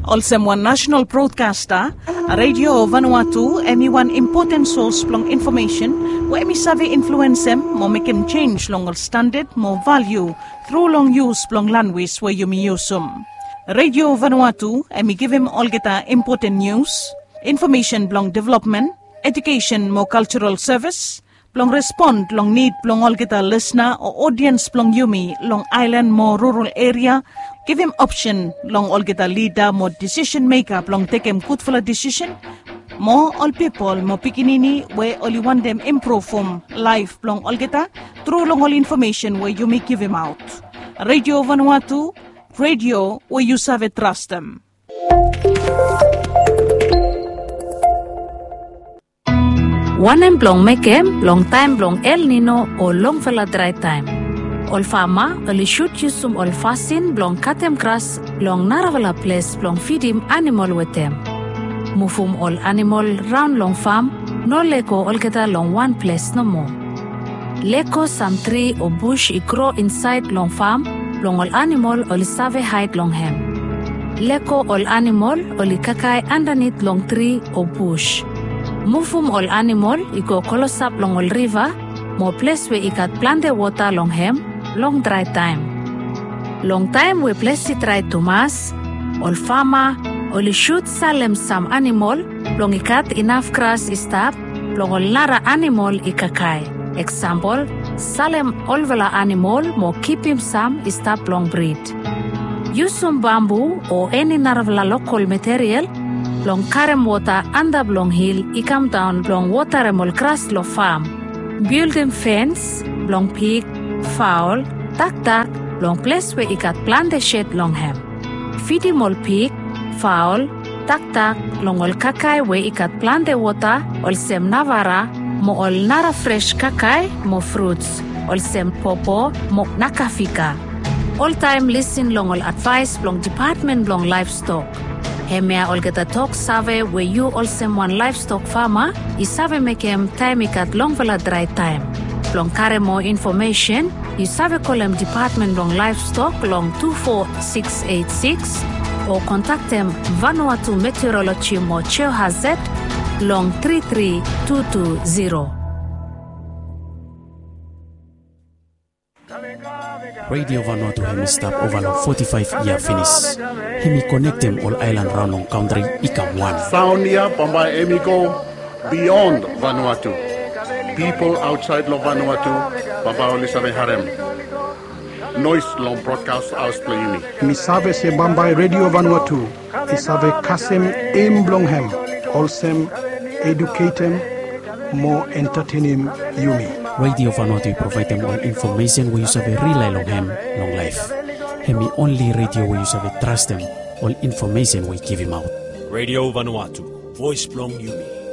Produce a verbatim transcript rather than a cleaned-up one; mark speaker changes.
Speaker 1: Also one national broadcaster, Radio Vanuatu, emi one important source plong information, where emi sabi influence them, mo make them change long standard, more value, through long use plong language where you may use them. Radio Vanuatu, emi give him all geta important news, information plong development, education more cultural service, plong respond long need plong all geta listener or audience plong yumi long island more rural area. Give him option long all get a leader, more decision maker, long take him good for a decision. More all people, more pikinini, where only want them improve from life long all get a through long all information where you may give him out. Radio Vanuatu, radio where you serve trust them.
Speaker 2: One em blong make em, long time blong El Nino or long fella dry time. Ol fama, oli shoot yusum ol fasin blong katem grass blong naravala place blong feed him animal wetem. Mufum ol animal round long farm, no leko ol geta long one place no more. Leko some tree or bush I grow inside long farm, blong ol animal ol save hide long hem. Leko ol animal oli kakai underneath long tree or bush. Mufum ol animal I go kolosap long ol river, more place where I got plant the water long hem, long dry time. Long time we place it right to mass, all farmer, only shoot salem some animal, long I cut enough grass is stop, long all nara animal I kakai. Example, salem olvela animal, more keep him some is stop long breed. Use some bamboo or any narvala local material, long karem water under long hill, I come down long water emol grass lo farm. Build them fence, long pig, fowl, duck duck, long place where I got plant the shed long hem. Feed him all pig, fowl, duck duck, long all kakai where I got plant the water, all sem navara, mo all nara fresh kakai, mo fruits, all sem popo, mo nakafika. All time listen long all advice long department long livestock. Hemea all get a talk save where you all sem one livestock farmer, I save make him time I got long vela dry time. Long carry more information, you save call him department long livestock long two four six eight six or contact them Vanuatu Meteorology mo Cheo Hazet long three three two two zero.
Speaker 3: Radio Vanuatu hemi stop over long forty-five year finish. Hemi connect them all island round on country ikam one.
Speaker 4: Sound here, Pamba Emi go beyond Vanuatu. People outside of Vanuatu, Pamba Olisabe Harem. Noise long broadcast house playing.
Speaker 5: Misave se Bamba Radio Vanuatu. Isave kasem im blonghem. Olsem educatem more entertaining yumi.
Speaker 3: Radio Vanuatu provide them all information where you have a rely long him, long life. Hemi only radio where you have a trust them, all information we give him out.
Speaker 6: Radio Vanuatu, voice blong yumi.